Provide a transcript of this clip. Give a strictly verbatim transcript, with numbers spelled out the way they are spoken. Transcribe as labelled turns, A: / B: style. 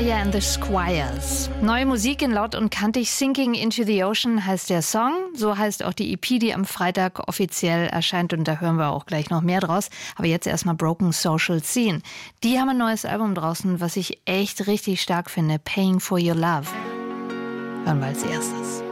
A: Aya and the Squires. Neue Musik in Laut und Kantig. Sinking into the Ocean heißt der Song. So heißt auch die E P, die am Freitag offiziell erscheint. Und da hören wir auch gleich noch mehr draus. Aber jetzt erstmal Broken Social Scene. Die haben ein neues Album draußen, was ich echt richtig stark finde. Paying for Your Love. Hören wir als erstes.